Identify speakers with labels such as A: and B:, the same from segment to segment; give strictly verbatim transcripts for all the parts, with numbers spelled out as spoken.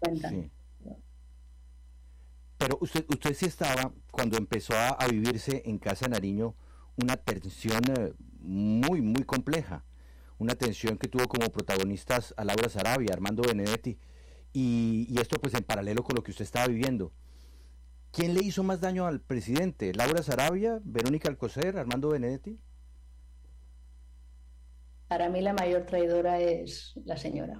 A: cuentan.
B: Sí. Pero usted, usted sí estaba, cuando empezó a, a vivirse en Casa de Nariño, una tensión eh, muy, muy compleja. Una tensión que tuvo como protagonistas a Laura Sarabia, Armando Benedetti, y, y esto pues en paralelo con lo que usted estaba viviendo. ¿Quién le hizo más daño al presidente? ¿Laura Sarabia, Verónica Alcocer, Armando Benedetti?
A: Para mí la mayor traidora es la señora.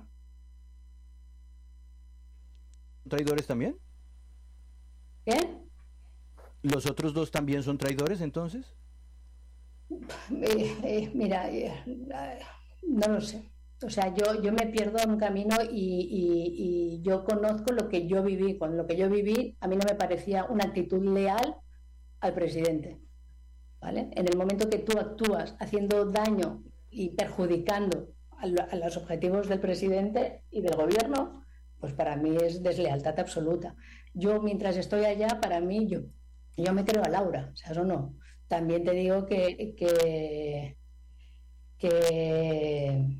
B: ¿Traidores también?
A: ¿Qué?
B: ¿Los otros dos también son traidores entonces?
A: Eh, eh, mira, eh, no lo sé. O sea, yo, yo me pierdo en un camino y, y, y yo conozco lo que yo viví. Con lo que yo viví, a mí no me parecía una actitud leal al presidente. ¿Vale? En el momento que tú actúas haciendo daño y perjudicando a, lo, a los objetivos del presidente y del gobierno, pues para mí es deslealtad absoluta. Yo, mientras estoy allá, para mí, yo, yo me creo a Laura, o sea, eso no. También te digo que, que, que,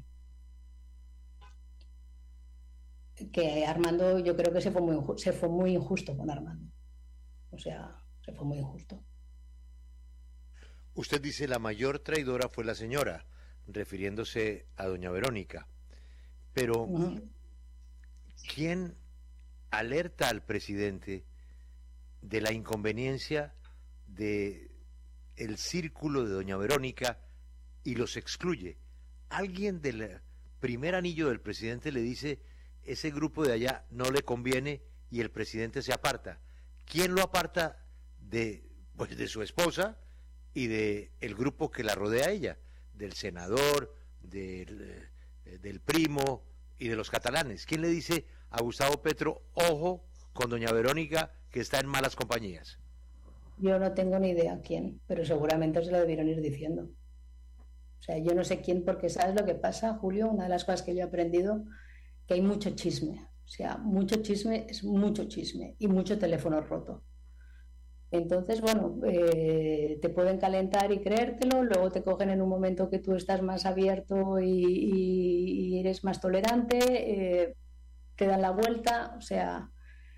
A: que Armando, yo creo que se fue, muy, se fue muy injusto con Armando. O sea, se fue muy injusto.
C: Usted dice la mayor traidora fue la señora, refiriéndose a doña Verónica. Pero, uh-huh. ¿quién alerta al presidente de la inconveniencia de el círculo de doña Verónica y los excluye? Alguien del primer anillo del presidente le dice, ese grupo de allá no le conviene, y el presidente se aparta. ¿Quién lo aparta de, pues, de su esposa y de el grupo que la rodea a ella? Del senador, del, del primo y de los catalanes. ¿Quién le dice a Gustavo Petro, ojo con doña Verónica, que está en malas compañías?
A: Yo no tengo ni idea quién, pero seguramente se lo debieron ir diciendo. O sea, yo no sé quién, porque ¿sabes lo que pasa, Julio? Una de las cosas que yo he aprendido, que hay mucho chisme. O sea, mucho chisme es mucho chisme y mucho teléfono roto. Entonces, bueno, eh, te pueden calentar y creértelo, luego te cogen en un momento que tú estás más abierto y, y, y eres más tolerante, eh, te dan la vuelta, o sea...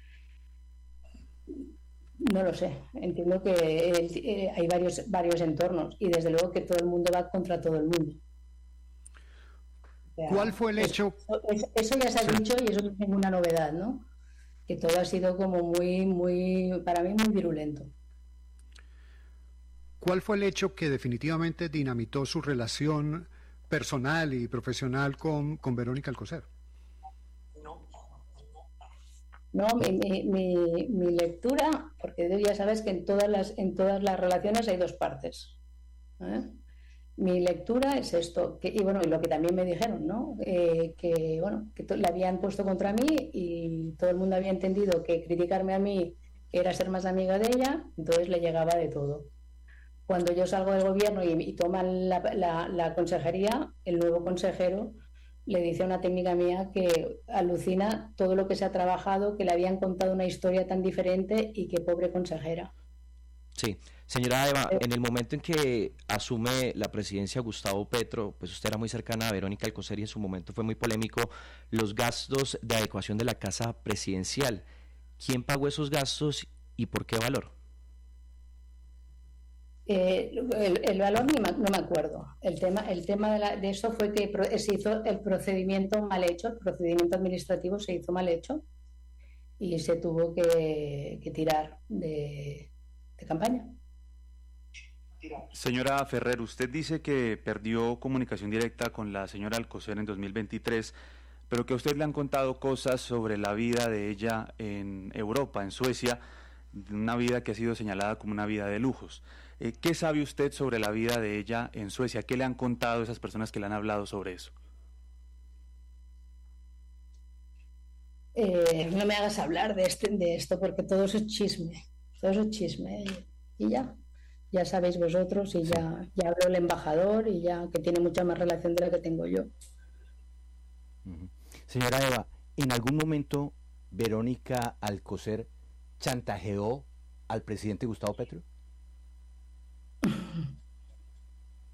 A: No lo sé, entiendo que eh, hay varios, varios entornos y desde luego que todo el mundo va contra todo el mundo.
D: O sea, ¿cuál fue el hecho?
A: Eso, eso ya se ha dicho y eso no es ninguna novedad, ¿no? Que todo ha sido como muy, muy, para mí muy virulento.
D: ¿Cuál fue el hecho que definitivamente dinamitó su relación personal y profesional con, con Verónica Alcocer?
A: No, mi, mi, mi, mi lectura, porque ya sabes que en todas las, en todas las relaciones hay dos partes. ¿eh? Mi lectura es esto, que, y bueno, y lo que también me dijeron, ¿no? Eh, que bueno, que to- la habían puesto contra mí y todo el mundo había entendido que criticarme a mí era ser más amiga de ella, entonces le llegaba de todo. Cuando yo salgo del gobierno y, y toman la, la, la consejería, el nuevo consejero le dice a una técnica mía que alucina todo lo que se ha trabajado, que le habían contado una historia tan diferente y que pobre consejera.
B: Sí, señora Eva, en el momento en que asume la presidencia Gustavo Petro, pues usted era muy cercana a Verónica Alcocer y en su momento fue muy polémico los gastos de adecuación de la casa presidencial. ¿Quién pagó esos gastos y por qué valor?
A: Eh, el, el valor ni ma, no me acuerdo. El tema, el tema de, la, de eso fue que pro, se hizo el procedimiento mal hecho, el procedimiento administrativo se hizo mal hecho y se tuvo que, que tirar de, de campaña.
E: Señora Ferrer, usted dice que perdió comunicación directa con la señora Alcocer en dos mil veintitrés, pero que a usted le han contado cosas sobre la vida de ella en Europa, en Suecia, una vida que ha sido señalada como una vida de lujos. Eh, ¿Qué sabe usted sobre la vida de ella en Suecia? ¿Qué le han contado esas personas que le han hablado sobre eso?
A: Eh, no me hagas hablar de, este, de esto porque todo eso es chisme, todo eso es chisme y ya, ya sabéis vosotros y ya, ya habló el embajador y ya que tiene mucha más relación de la que tengo yo.
B: Uh-huh. Señora Eva, ¿en algún momento Verónica Alcocer chantajeó al presidente Gustavo Petro?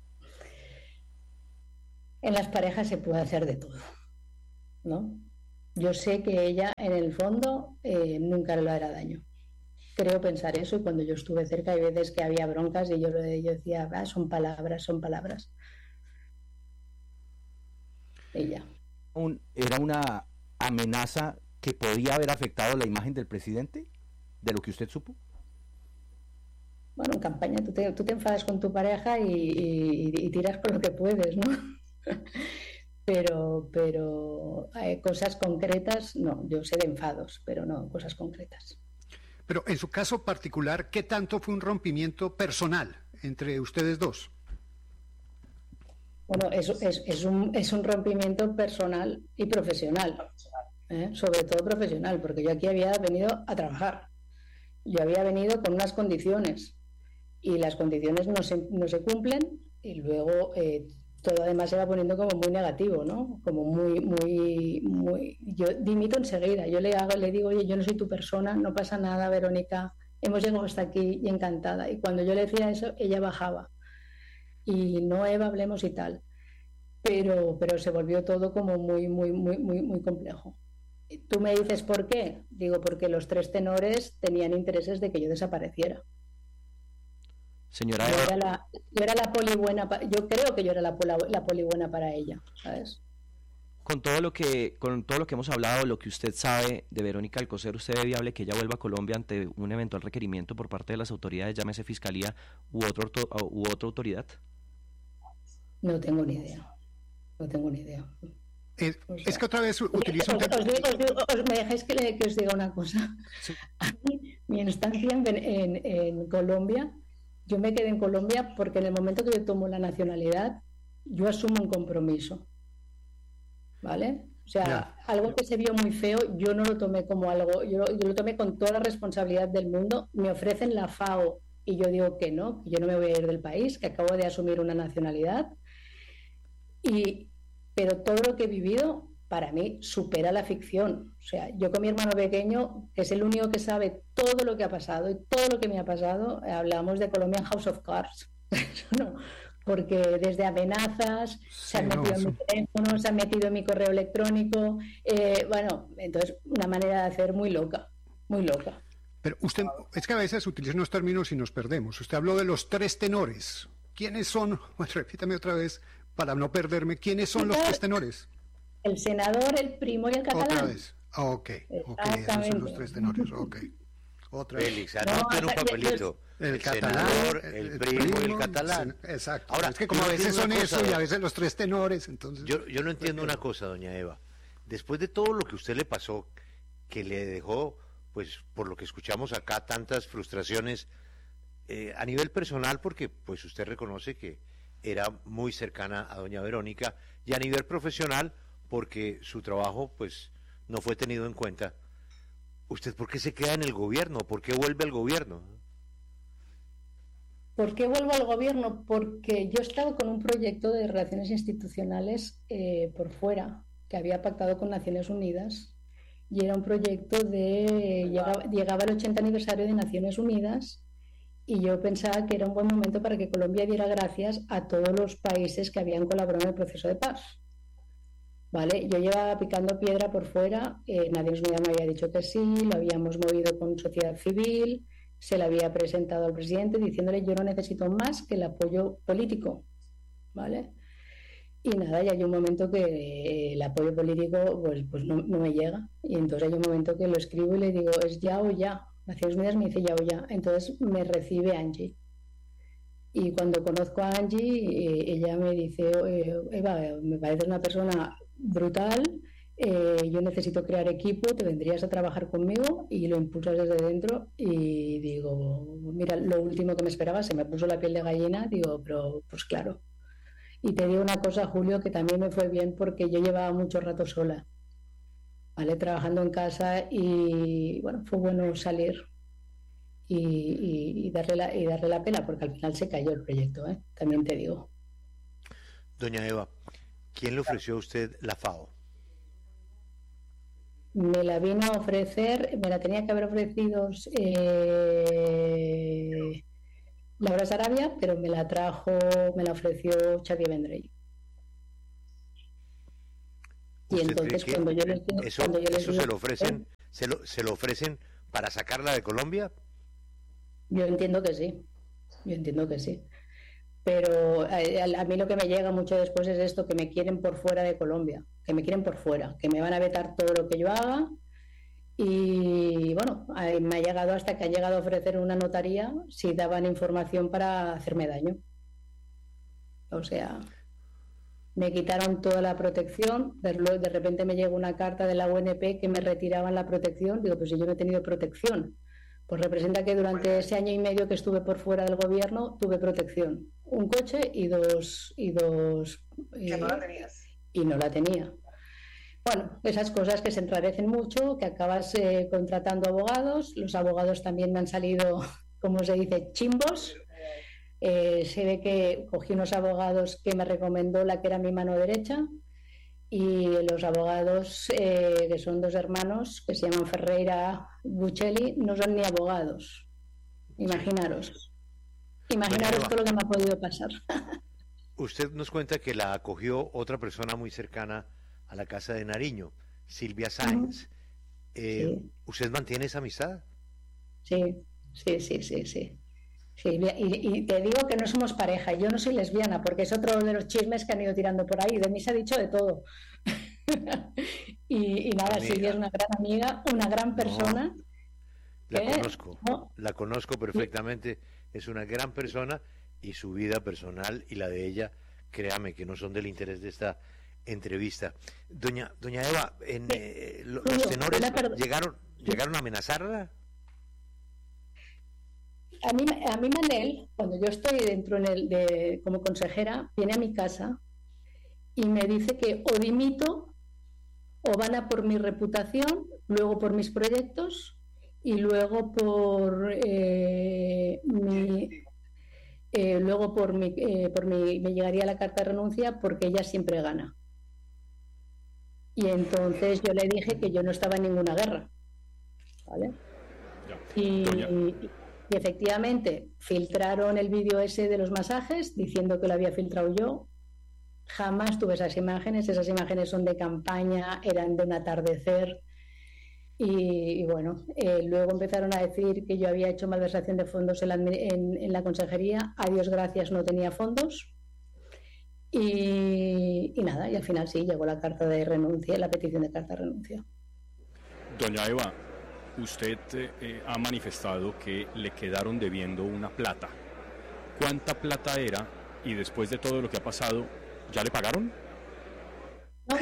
A: En las parejas se puede hacer de todo, ¿no? Yo sé que ella, en el fondo, eh, nunca le hará daño. Creo pensar eso, y cuando yo estuve cerca hay veces que había broncas y yo, yo decía, ah, son palabras, son palabras. Ella.
B: Un, ¿Era una amenaza que podía haber afectado la imagen del presidente, de lo que usted supo?
A: Bueno, en campaña tú te, tú te enfadas con tu pareja y, y, y tiras con lo que puedes, ¿no? pero pero eh, cosas concretas, no, yo sé de enfados, pero no, cosas concretas.
D: Pero en su caso particular, ¿qué tanto fue un rompimiento personal entre ustedes dos?
A: Bueno, es, es, es, un, es un rompimiento personal y profesional, ¿eh? Sobre todo profesional, porque yo aquí había venido a trabajar. Yo había venido con unas condiciones y las condiciones no se, no se cumplen, y luego eh, todo además se va poniendo como muy negativo, ¿no? Como muy, muy, muy... Yo dimito enseguida, yo le hago, le digo, oye, yo no soy tu persona, no pasa nada, Verónica, hemos llegado hasta aquí y encantada. Y cuando yo le decía eso, ella bajaba. Y no, Eva, hablemos y tal. Pero, pero se volvió todo como muy, muy, muy, muy, muy complejo. Tú me dices, ¿por qué? Digo, porque los tres tenores tenían intereses de que yo desapareciera.
F: Señora
A: yo
F: Eva,
A: era la, yo era la poli buena, yo creo que yo era la, la, la poli buena para ella, ¿sabes?
F: con todo lo que con todo lo que hemos hablado, lo que usted sabe de Verónica Alcocer, ¿usted ve viable que ella vuelva a Colombia ante un eventual requerimiento por parte de las autoridades, llámese Fiscalía u, otro, u otra autoridad?
A: No tengo ni idea, no tengo ni idea.
D: Es,
A: o sea,
D: es que otra vez utilizo...
A: Os, os digo, os digo, os, ¿me dejáis que, le, que os diga una cosa?
D: Sí.
A: A mí, mi estancia en, en, en Colombia, yo me quedé en Colombia porque en el momento que yo tomo la nacionalidad, yo asumo un compromiso, ¿vale? O sea, yeah. algo que se vio muy feo, yo no lo tomé como algo, yo, yo lo tomé con toda la responsabilidad del mundo. Me ofrecen la FAO y yo digo que no, que yo no me voy a ir del país, que acabo de asumir una nacionalidad. Y, pero todo lo que he vivido, para mí, supera la ficción. O sea, yo con mi hermano pequeño, que es el único que sabe todo lo que ha pasado y todo lo que me ha pasado, hablamos de Colombian House of Cards. no, porque desde amenazas, sí, se han metido no, en mi teléfono, se han metido en mi correo electrónico, eh, bueno, entonces una manera de hacer muy loca, muy loca.
D: Pero usted, es que a veces utilizan unos términos y nos perdemos. Usted habló de los tres tenores. ¿Quiénes son? Bueno, repítame otra vez para no perderme. ¿Quiénes son los tres tenores?
A: El senador, el primo y el catalán.
D: Otra vez. Ah, ok, ok, esos son los tres tenores, ok. Otra vez.
C: Félix, anoten no, un papelito.
D: El,
C: el
D: catalán,
C: senador, el, el primo, primo y el catalán.
D: Sen, exacto.
C: Ahora,
D: es que como a veces son eso y a veces los tres tenores, entonces...
C: Yo, yo no entiendo una cosa, doña Eva. Después de todo lo que usted le pasó, que le dejó, pues, por lo que escuchamos acá, tantas frustraciones, eh, a nivel personal, porque, pues, usted reconoce que era muy cercana a doña Verónica, y a nivel profesional, porque su trabajo, pues, no fue tenido en cuenta. ¿Usted por qué se queda en el gobierno? ¿Por qué vuelve al gobierno?
A: ¿Por qué vuelvo al gobierno? Porque yo estaba con un proyecto de relaciones institucionales eh, por fuera, que había pactado con Naciones Unidas, y era un proyecto de... Llegaba, llegaba el ochenta aniversario de Naciones Unidas, y yo pensaba que era un buen momento para que Colombia diera gracias a todos los países que habían colaborado en el proceso de paz. ¿Vale? Yo llevaba picando piedra por fuera, eh, Naciones Unidas me había dicho que sí, lo habíamos movido con sociedad civil, se le había presentado al presidente diciéndole yo no necesito más que el apoyo político, ¿vale? Y nada, y hay un momento que eh, el apoyo político pues, pues no, no me llega, y entonces hay un momento que lo escribo y le digo es ya o ya, Naciones Unidas me dice ya o ya, entonces me recibe Angie. Y cuando conozco a Angie, eh, ella me dice, Eva, me pareces una persona brutal, eh, yo necesito crear equipo, te vendrías a trabajar conmigo, y lo impulsas desde dentro. Y digo, mira, lo último que me esperaba, se me puso la piel de gallina, digo, pero pues claro. Y te digo una cosa, Julio, que también me fue bien porque yo llevaba mucho rato sola, ¿vale? Trabajando en casa, y bueno, fue bueno salir y, y, y, darle la, y darle la pena, porque al final se cayó el proyecto, ¿eh? También te digo.
C: Doña Eva, ¿quién le ofreció a usted la FAO?
A: Me la vino a ofrecer, me la tenía que haber ofrecido eh, Laura Sarabia, pero me la trajo, me la ofreció Xavier Vendrell. Y entonces cuando yo les,
C: eso,
A: cuando yo les
C: eso
A: digo,
C: se lo ofrecen, se lo, se lo ofrecen para sacarla de Colombia.
A: Yo entiendo que sí, yo entiendo que sí. Pero a, a mí lo que me llega mucho después es esto, que me quieren por fuera de Colombia, que me quieren por fuera, que me van a vetar todo lo que yo haga. Y bueno, me ha llegado hasta que han llegado a ofrecer una notaría si daban información para hacerme daño. O sea, me quitaron toda la protección, de repente me llegó una carta de la U N P que me retiraban la protección. Digo, pues si yo no he tenido protección, pues representa que durante ese año y medio que estuve por fuera del gobierno tuve protección, un coche y dos y dos
G: que eh, no la tenías.
A: Y no la tenía. Bueno, esas cosas que se enrarecen mucho, que acabas eh, contratando abogados. Los abogados también me han salido, como se dice, chimbos. Eh, se ve que cogí unos abogados que me recomendó la que era mi mano derecha, y los abogados, eh, que son dos hermanos que se llaman Ferreira Buccelli, no son ni abogados. Imaginaros. Imaginaros todo lo que me ha podido pasar.
C: Usted nos cuenta que la acogió otra persona muy cercana a la casa de Nariño, Silvia Sáenz. Uh-huh. eh, sí. ¿Usted mantiene esa amistad?
A: Sí, sí, sí, sí, sí. Sí, y, y te digo que no somos pareja, yo no soy lesbiana, porque es otro de los chismes que han ido tirando por ahí. De mí se ha dicho de todo. y, y nada, amiga. Silvia es una gran amiga, una gran persona.
C: No, la que, conozco, no. la conozco perfectamente, es una gran persona, y su vida personal y la de ella, créame que no son del interés de esta entrevista. Doña doña Eva, en, sí. eh, los tenores llegaron, llegaron a amenazarla.
A: A mí, a mí Manel, cuando yo estoy dentro en el de, como consejera, viene a mi casa y me dice que o dimito o van a por mi reputación, luego por mis proyectos y luego por eh, mi eh, luego por mi, eh, por mi me llegaría la carta de renuncia, porque ella siempre gana. Y entonces yo le dije que yo no estaba en ninguna guerra, ¿vale? Ya. Y, y Y efectivamente filtraron el vídeo ese de los masajes diciendo que lo había filtrado yo. Jamás tuve esas imágenes. Esas imágenes son de campaña, eran de un atardecer. Y, y bueno, eh, luego empezaron a decir que yo había hecho malversación de fondos en la, en, en la consejería. A Dios gracias, no tenía fondos. Y, y nada, y al final sí, llegó la carta de renuncia, la petición de carta de renuncia.
H: Doña Eva, usted eh, ha manifestado que le quedaron debiendo una plata. ¿Cuánta plata era? Y después de todo lo que ha pasado, ¿ya le pagaron?
A: No.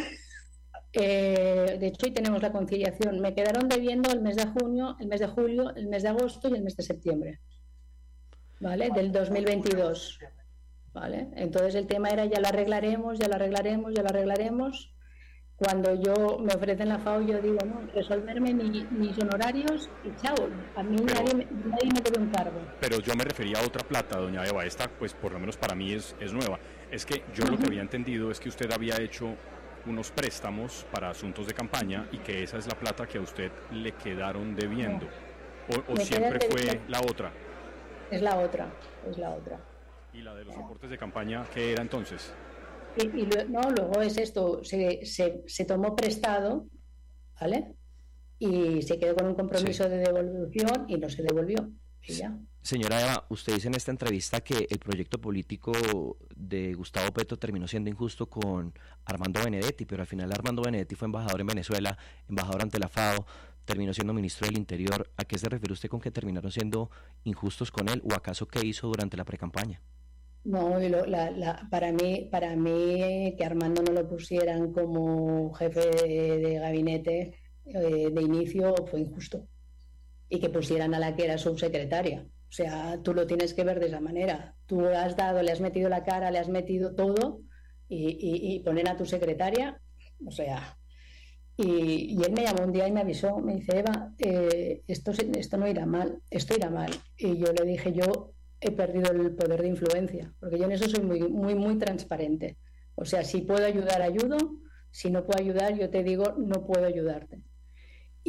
A: Eh, de hecho, hoy tenemos la conciliación. Me quedaron debiendo el mes de junio, el mes de julio, el mes de agosto y el mes de septiembre, ¿vale? Del dos mil veintidós, ¿vale? Entonces el tema era, ya lo arreglaremos, ya lo arreglaremos, ya lo arreglaremos. Cuando yo me ofrecen la F A O, yo digo, no, resolverme mi, mis honorarios y chao, a mí pero, nadie, nadie me debe un cargo.
H: Pero yo me refería a otra plata, doña Eva, esta pues por lo menos para mí es, es nueva. Es que yo uh-huh. lo que había entendido es que usted había hecho unos préstamos para asuntos de campaña y que esa es la plata que a usted le quedaron debiendo. ¿O, o siempre fue la otra?
A: Es la otra, es la otra.
H: ¿Y la de los soportes de campaña qué era entonces?
A: Y, y no, luego es esto, se, se, se tomó prestado, ¿vale? Y se quedó con un compromiso sí. de devolución y no se devolvió. Y ya.
F: Señora Eva, usted dice en esta entrevista que el proyecto político de Gustavo Petro terminó siendo injusto con Armando Benedetti, pero al final Armando Benedetti fue embajador en Venezuela, embajador ante la F A O, terminó siendo ministro del Interior. ¿A qué se refiere usted con que terminaron siendo injustos con él? ¿O acaso qué hizo durante la precampaña?
A: No, lo, la, la, para mí, para mí que Armando no lo pusieran como jefe de, de gabinete eh, de inicio fue injusto, y que pusieran a la que era subsecretaria. O sea, tú lo tienes que ver de esa manera. Tú has dado, le has metido la cara, le has metido todo, y, y, y poner a tu secretaria, o sea. Y, y él me llamó un día y me avisó, me dice, Eva, eh, esto, esto no irá mal, esto irá mal. Y yo le dije, yo he perdido el poder de influencia, porque yo en eso soy muy, muy, muy transparente. O sea, si puedo ayudar, ayudo. Si no puedo ayudar, yo te digo, no puedo ayudarte. Y,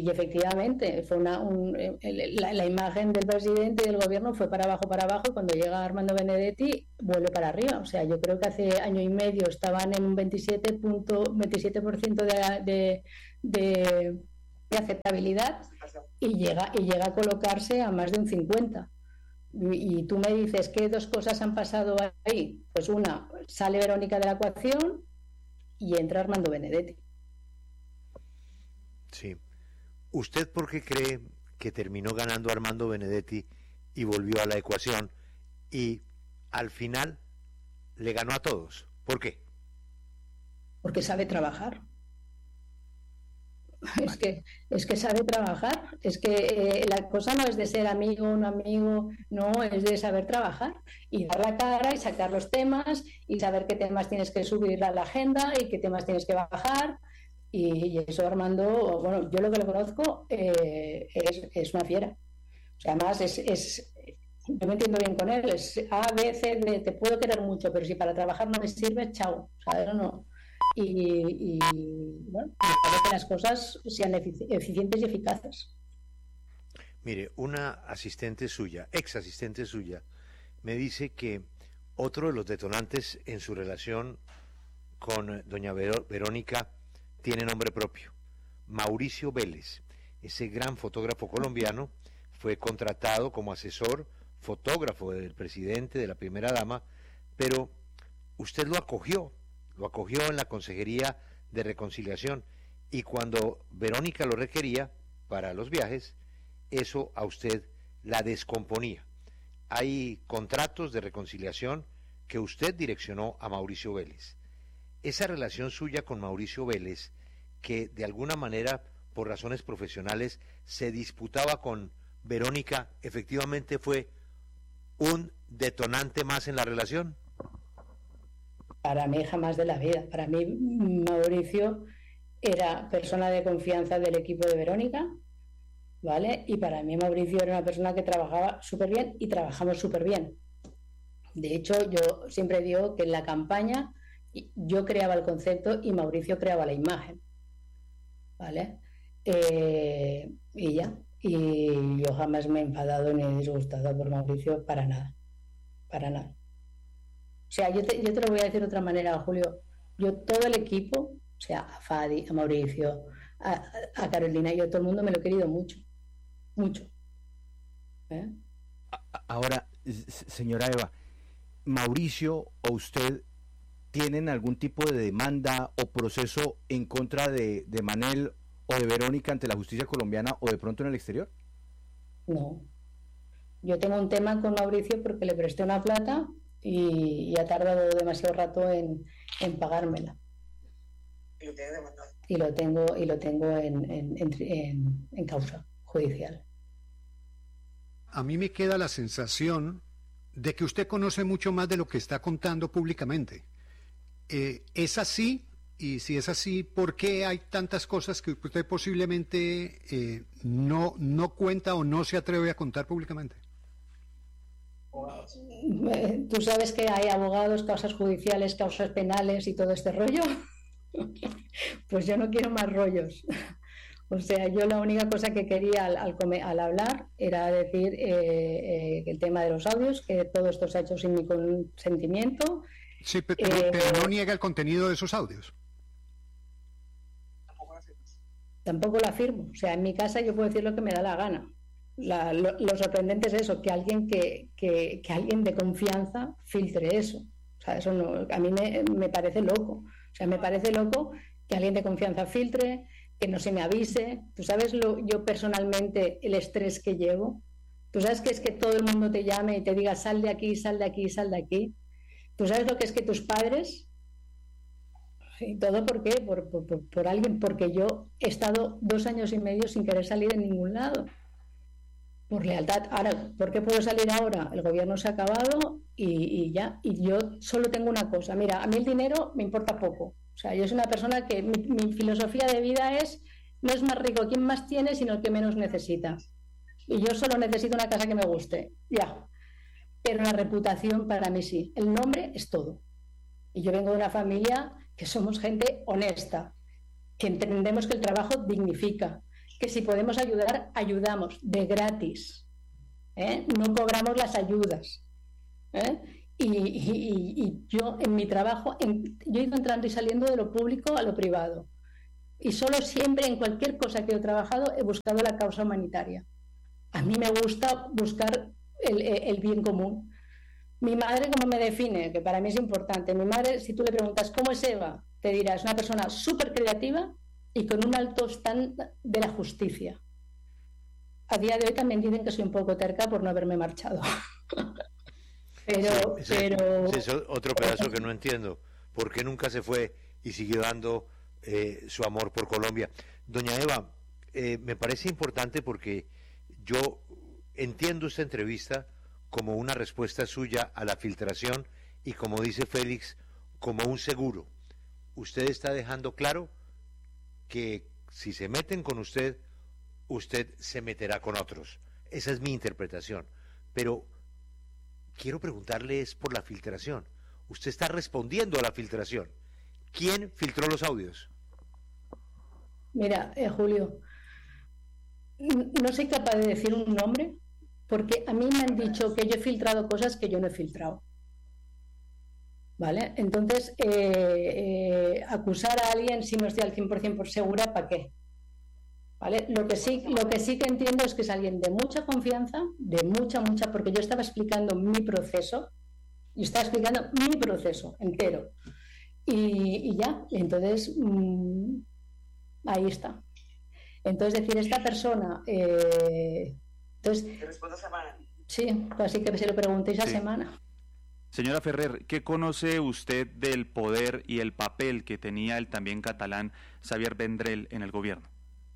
A: y efectivamente fue una, un, la, la imagen del presidente y del gobierno fue para abajo, para abajo, y cuando llega Armando Benedetti vuelve para arriba. O sea, yo creo que hace año y medio estaban en un veintisiete por ciento de, de, de, de aceptabilidad y llega, y llega a colocarse a más de un cincuenta por ciento. Y tú me dices, ¿qué dos cosas han pasado ahí? Pues una, sale Verónica de la ecuación y entra Armando Benedetti.
C: Sí. ¿Usted por qué cree que terminó ganando Armando Benedetti y volvió a la ecuación y al final le ganó a todos? ¿Por qué?
A: Porque sabe trabajar. Es que, es que sabe trabajar, es que eh, la cosa no es de ser amigo o no amigo, no, es de saber trabajar y dar la cara y sacar los temas y saber qué temas tienes que subir a la agenda y qué temas tienes que bajar. Y, y eso Armando, bueno, yo lo que lo conozco eh, es, es una fiera. O sea, además es, es, yo me entiendo bien con él, es A, B, C, D, te puedo querer mucho, pero si para trabajar no me sirve, chao, ¿sabes o no? Y, y bueno, para que las cosas sean efic- eficientes y eficaces.
C: Mire, una asistente suya, ex asistente suya, me dice que otro de los detonantes en su relación con doña Ver- Verónica tiene nombre propio, Mauricio Vélez. Ese gran fotógrafo colombiano fue contratado como asesor fotógrafo del presidente, de la primera dama, pero usted lo acogió, lo acogió en la Consejería de Reconciliación, y cuando Verónica lo requería para los viajes, eso a usted la descomponía. Hay contratos de reconciliación que usted direccionó a Mauricio Vélez. Esa relación suya con Mauricio Vélez, que de alguna manera, por razones profesionales, se disputaba con Verónica, efectivamente fue un detonante más en la relación.
A: Para mí jamás de la vida. Para mí Mauricio era persona de confianza del equipo de Verónica, ¿vale? Y para mí Mauricio era una persona que trabajaba súper bien y trabajamos súper bien. De hecho, yo siempre digo que en la campaña yo creaba el concepto y Mauricio creaba la imagen, ¿vale? Eh, y ya. Y yo jamás me he enfadado ni he disgustado por Mauricio para nada. Para nada. O sea, yo te, yo te lo voy a decir de otra manera, Julio. Yo todo el equipo, o sea, a Fadi, a Mauricio, a, a Carolina, yo todo el mundo me lo he querido mucho. Mucho. ¿Eh?
B: Ahora, señora Eva, ¿Mauricio o usted tienen algún tipo de demanda o proceso en contra de, de Manel o de Verónica ante la justicia colombiana o de pronto en el exterior?
A: No. Yo tengo un tema con Mauricio porque le presté una plata y, y ha tardado demasiado rato en, en pagármela. Y lo, y lo tengo, y lo tengo en, en, en, en causa judicial.
D: A mí me queda la sensación de que usted conoce mucho más de lo que está contando públicamente. Eh, ¿Es así? Y si es así, ¿por qué hay tantas cosas que usted posiblemente eh, no, no cuenta o no se atreve a contar públicamente?
A: ¿Tú sabes que hay abogados, causas judiciales, causas penales y todo este rollo? Pues yo no quiero más rollos. O sea, yo la única cosa que quería al, al, come, al hablar era decir eh, eh, el tema de los audios, que todo esto se ha hecho sin mi consentimiento.
D: Sí, pero, eh, pero no niega el contenido de esos audios.
A: Tampoco lo afirmo. O sea, en mi casa yo puedo decir lo que me da la gana. La, lo, lo sorprendente es eso, que alguien que, que, que alguien de confianza filtre eso. O sea, eso no, a mí me, me parece loco. O sea, me parece loco que alguien de confianza filtre, que no se me avise. Tú sabes lo, yo personalmente el estrés que llevo. Tú sabes que es que todo el mundo te llame y te diga sal de aquí, sal de aquí, sal de aquí. Tú sabes lo que es que tus padres, y todo por qué, por, por, por, por alguien, porque yo he estado dos años y medio sin querer salir en ningún lado. Por lealtad. Ahora, ¿por qué puedo salir ahora? El gobierno se ha acabado y, y ya. Y yo solo tengo una cosa. Mira, a mí el dinero me importa poco. O sea, yo soy una persona que mi, mi filosofía de vida es, no es más rico quien más tiene, sino el que menos necesita. Y yo solo necesito una casa que me guste. Ya. Pero la reputación para mí sí. El nombre es todo. Y yo vengo de una familia que somos gente honesta, que entendemos que el trabajo dignifica, que si podemos ayudar, ayudamos, de gratis. ¿eh? No cobramos las ayudas. ¿eh? Y, y, y yo en mi trabajo, en, yo he ido entrando y saliendo de lo público a lo privado. Y solo siempre, en cualquier cosa que he trabajado, he buscado la causa humanitaria. A mí me gusta buscar el, el bien común. Mi madre, ¿cómo me define? Que para mí es importante. Mi madre, si tú le preguntas cómo es Eva, te dirá, es una persona súper creativa y con un alto stand de la justicia. A día de hoy también dicen que soy un poco terca por no haberme marchado. pero,
C: sí,
A: pero...
C: Sí, es otro pedazo que no entiendo. ¿Por qué nunca se fue y siguió dando eh, su amor por Colombia? Doña Eva, eh, me parece importante porque yo entiendo esta entrevista como una respuesta suya a la filtración y, como dice Félix, como un seguro. Usted está dejando claro que si se meten con usted, usted se meterá con otros. Esa es mi interpretación. Pero quiero preguntarle es por la filtración. Usted está respondiendo a la filtración. ¿Quién filtró los audios?
A: Mira, eh, Julio, no soy capaz de decir un nombre porque a mí me han dicho que yo he filtrado cosas que yo no he filtrado. ¿Vale? Entonces, eh, eh, acusar a alguien si no estoy al cien por ciento por segura, ¿para qué? ¿Vale? Lo que sí, lo que sí que entiendo es que es alguien de mucha confianza, de mucha, mucha, porque yo estaba explicando mi proceso, y estaba explicando mi proceso entero. Y, y ya, entonces, mmm, ahí está. Entonces, decir, esta persona... Eh, entonces,
G: ¿Te respondo semana?
A: Sí, así que se lo preguntéis a
E: sí.
A: semana.
E: Señora Ferrer, ¿qué conoce usted del poder y el papel que tenía el también catalán Xavier Vendrell en el gobierno?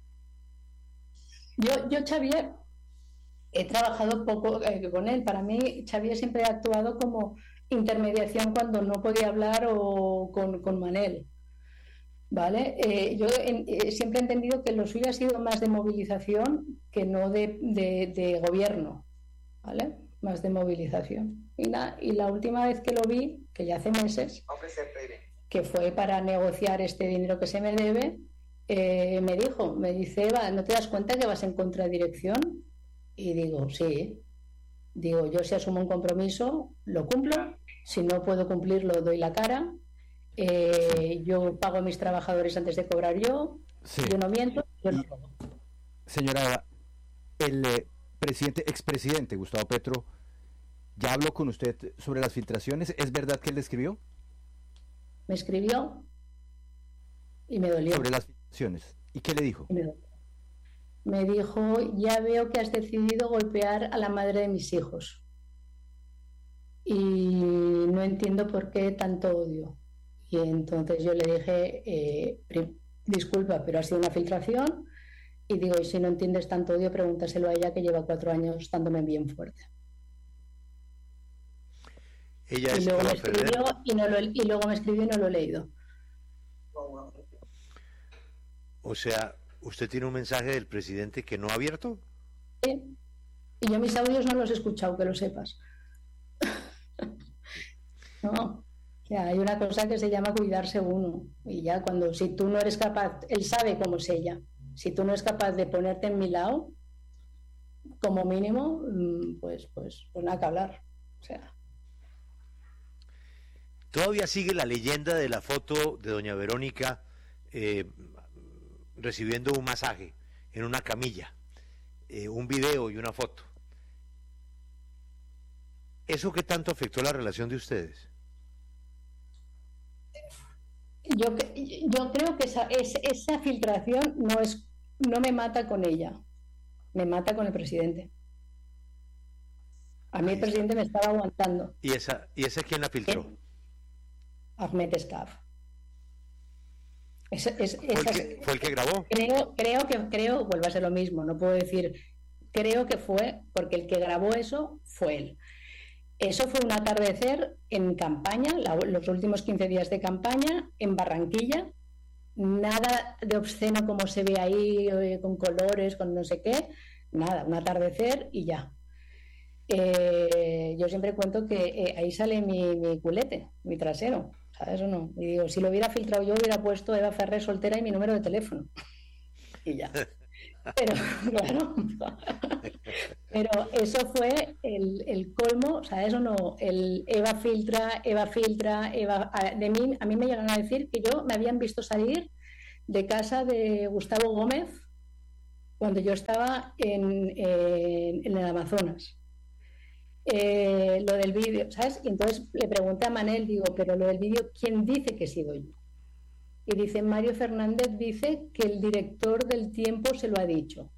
A: Yo, yo Xavier, he trabajado poco eh, con él. Para mí, Xavier siempre ha actuado como intermediación cuando no podía hablar o con, con Manel. ¿Vale? Eh, yo en, eh, siempre he entendido que lo suyo ha sido más de movilización que no de, de, de gobierno. ¿Vale? Más de movilización. Y, na, y la última vez que lo vi, que ya hace meses, que fue para negociar este dinero que se me debe, eh, me dijo, me dice, Eva, ¿no te das cuenta que vas en contradirección? Y digo, sí. Digo, yo si asumo un compromiso, lo cumplo. Si no puedo cumplirlo, doy la cara. Eh, yo pago a mis trabajadores antes de cobrar yo. Sí. Yo no miento, yo no robo.
B: Señora Eva, el... Eh... presidente, expresidente Gustavo Petro, ¿ya habló con usted sobre las filtraciones? ¿Es verdad que él le escribió?
A: Me escribió y me dolió.
B: Sobre las filtraciones. ¿Y qué le dijo?
A: Me, me dijo, ya veo que has decidido golpear a la madre de mis hijos. Y no entiendo por qué tanto odio. Y entonces yo le dije, eh, disculpa, pero ha sido una filtración. Y digo, y si no entiendes tanto odio, pregúntaselo a ella, que lleva cuatro años dándome bien fuerte.
C: Ella
A: y,
C: es
A: luego me escribió, y, no lo, y luego me escribió y no lo he leído.
C: O sea, ¿usted tiene un mensaje del presidente que no ha abierto?
A: Sí. Y yo mis audios no los he escuchado, que lo sepas. No. Ya, hay una cosa que se llama cuidarse uno. Y ya cuando, si tú no eres capaz, él sabe cómo es ella. Si tú no eres capaz de ponerte en mi lado, como mínimo, pues, pues, pues nada que hablar. O sea.
C: Todavía sigue la leyenda de la foto de doña Verónica eh, recibiendo un masaje en una camilla, eh, un video y una foto. ¿Eso qué tanto afectó la relación de ustedes?
A: Yo, yo creo que esa, es, esa filtración no es, no me mata con ella, me mata con el presidente. A mí el presidente me estaba aguantando.
C: ¿Y esa, y esa quién la filtró?
A: ¿Eh? Ahmed Escaf. Es, es,
C: ¿Fue, el que, ¿Fue el que grabó?
A: Creo, creo que creo, vuelve a ser lo mismo, no puedo decir, creo que fue, porque el que grabó eso fue él. Eso fue un atardecer en campaña, la, los últimos quince días de campaña, en Barranquilla. Nada de obsceno como se ve ahí, eh, con colores, con no sé qué. Nada, un atardecer y ya. Eh, yo siempre cuento que eh, ahí sale mi, mi culete, mi trasero, ¿sabes o no? Y digo, si lo hubiera filtrado yo, hubiera puesto Eva Ferrer soltera y mi número de teléfono. Y ya. Pero, claro, pero eso fue el, el colmo, o sea, eso no, el Eva filtra, Eva filtra, Eva, de mí, a mí me llegan a decir que yo me habían visto salir de casa de Gustavo Gómez cuando yo estaba en, en, en el Amazonas. Eh, lo del vídeo, ¿sabes? Y entonces le pregunté a Manel, digo, pero lo del vídeo, ¿quién dice que he sido yo? Y dice, Mario Fernández dice que el director del Tiempo se lo ha dicho.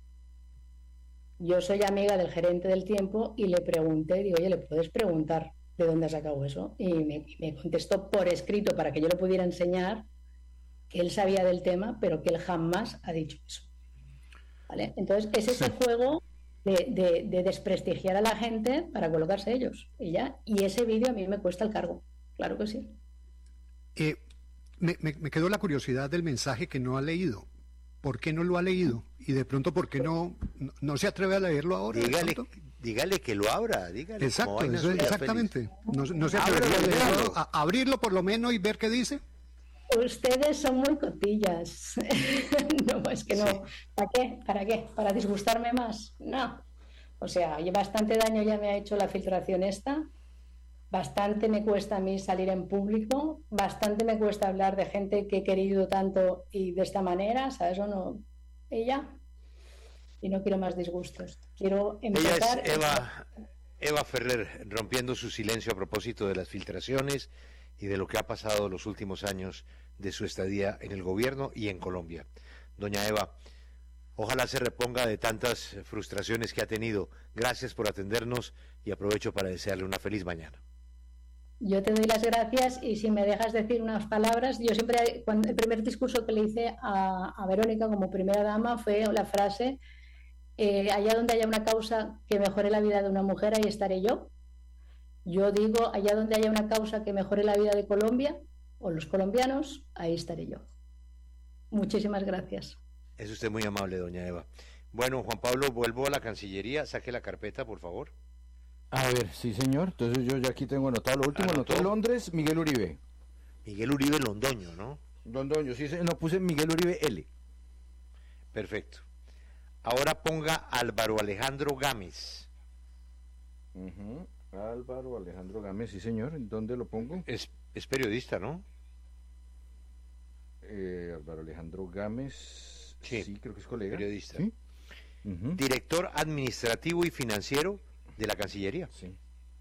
A: Yo soy amiga del gerente del Tiempo y le pregunté, digo, oye, ¿le puedes preguntar de dónde ha sacado eso? Y me, me contestó por escrito para que yo lo pudiera enseñar, que él sabía del tema, pero que él jamás ha dicho eso. ¿Vale? Entonces, es ese juego de, de, de desprestigiar a la gente para colocarse ellos. Y ya, y ese vídeo a mí me cuesta el cargo, claro que sí.
D: Eh, me, me, me quedó la curiosidad del mensaje que no ha leído. ¿Por qué no lo ha leído? Y de pronto, ¿por qué no, no, no se atreve a leerlo ahora?
C: Dígale, dígale que lo abra, dígale.
D: Exacto, eso, exactamente. No, no se atrevería a leerlo, a abrirlo por lo menos y ver qué dice.
A: Ustedes son muy cotillas. No, es que no. Sí. ¿Para qué? ¿Para qué? ¿Para disgustarme más? No. O sea, bastante daño ya me ha hecho la filtración esta. Bastante me cuesta a mí salir en público. Bastante me cuesta hablar de gente que he querido tanto y de esta manera. ¿Sabes o no? Y ya. Y no quiero más disgustos. Quiero empezar...
C: Ella es Eva, Eva Ferrer, rompiendo su silencio a propósito de las filtraciones y de lo que ha pasado los últimos años de su estadía en el gobierno y en Colombia. Doña Eva, ojalá se reponga de tantas frustraciones que ha tenido. Gracias por atendernos y aprovecho para desearle una feliz mañana.
A: Yo te doy las gracias y si me dejas decir unas palabras, yo siempre, cuando el primer discurso que le hice a, a Verónica como primera dama fue la frase, eh, allá donde haya una causa que mejore la vida de una mujer, ahí estaré yo. Yo digo, allá donde haya una causa que mejore la vida de Colombia o los colombianos, ahí estaré yo. Muchísimas gracias.
C: Es usted muy amable, doña Eva. Bueno, Juan Pablo, vuelvo a la Cancillería. Saque la carpeta, por favor.
B: A ver, sí, señor. Entonces yo ya aquí tengo anotado lo último. Anotó Londres, Miguel Uribe.
C: Miguel Uribe Londoño, ¿no?
B: Londoño, sí, no puse Miguel Uribe L.
C: Perfecto. Ahora ponga Álvaro Alejandro Gámez.
B: Uh-huh. Álvaro Alejandro Gámez, sí, señor. ¿Dónde lo pongo?
C: Es, es periodista, ¿no?
B: Eh, Álvaro Alejandro Gámez,
C: sí,
B: sí, creo que es colega.
C: Periodista.
B: ¿Sí? Uh-huh.
C: Director administrativo y financiero de la Cancillería.
B: Sí.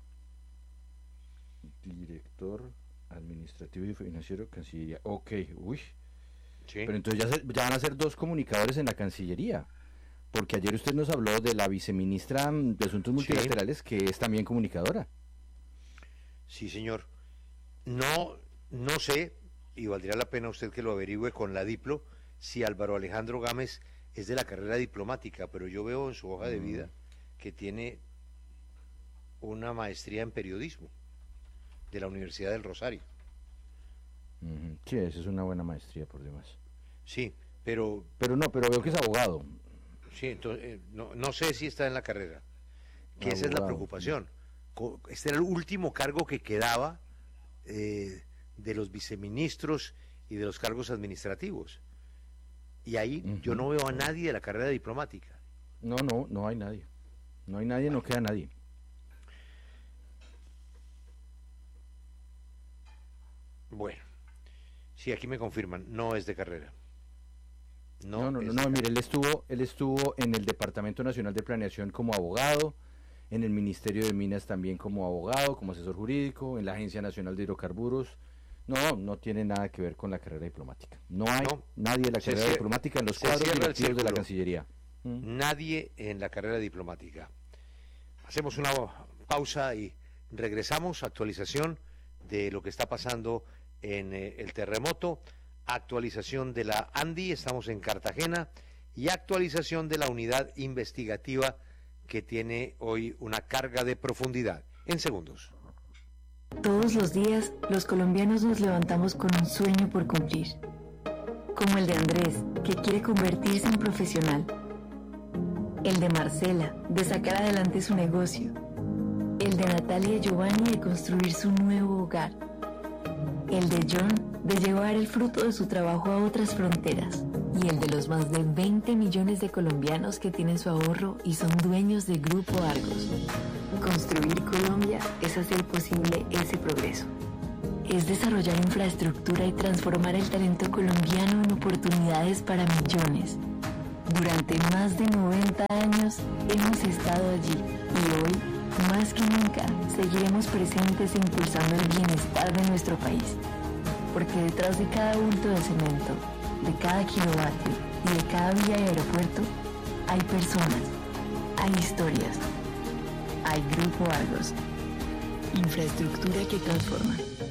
B: Director administrativo y financiero, Cancillería. Ok, uy.
C: Sí.
B: Pero entonces ya, se, ya van a ser dos comunicadores en la Cancillería. Porque ayer usted nos habló de la viceministra de Asuntos Multilaterales, sí, que es también comunicadora.
C: Sí, señor. No, no sé, y valdría la pena usted que lo averigüe con la Diplo, si Álvaro Alejandro Gámez es de la carrera diplomática, pero yo veo en su hoja de vida que tiene una maestría en periodismo de la Universidad del Rosario.
B: Uh-huh. Sí, esa es una buena maestría, por demás.
C: Sí, pero...
B: Pero no, pero veo que es abogado.
C: Sí, entonces, eh, no, no sé si está en la carrera, que abogado, esa es la preocupación. Este era el último cargo que quedaba eh, de los viceministros y de los cargos administrativos. Y ahí uh-huh. yo no veo a nadie de la carrera diplomática.
B: No, no, no hay nadie. No hay nadie, no queda nadie.
C: Bueno, sí, aquí me confirman, no es de carrera.
B: No, no, no, no, no mire, él estuvo, él estuvo en el Departamento Nacional de Planeación como abogado, en el Ministerio de Minas también como abogado, como asesor jurídico, en la Agencia Nacional de Hidrocarburos. No, no tiene nada que ver con la carrera diplomática. No hay no, nadie de la carrera cier- diplomática en los cuadros directivos de la Cancillería.
C: ¿Mm? Nadie en la carrera diplomática. Hacemos una pausa y regresamos. Actualización de lo que está pasando en eh, el terremoto, actualización de la ANDI, estamos en Cartagena, y actualización de la unidad investigativa que tiene hoy una carga de profundidad. En segundos.
G: Todos los días, los colombianos nos levantamos con un sueño por cumplir. Como el de Andrés, que quiere convertirse en profesional. El de Marcela, de sacar adelante su negocio. El de Natalia y Giovanni, de construir su nuevo hogar. El de John, de llevar el fruto de su trabajo a otras fronteras. y el de los más de veinte millones de colombianos que tienen su ahorro y son dueños de Grupo Argos. Construir Colombia es hacer posible ese progreso. Es desarrollar infraestructura y transformar el talento colombiano en oportunidades para millones. Durante más de noventa años hemos estado allí y hoy, más que nunca, seguiremos presentes impulsando el bienestar de nuestro país. Porque detrás de cada bulto de cemento, de cada kilovatio y de cada vía y aeropuerto, hay personas, hay historias, hay Grupo Argos. Infraestructura que transforma.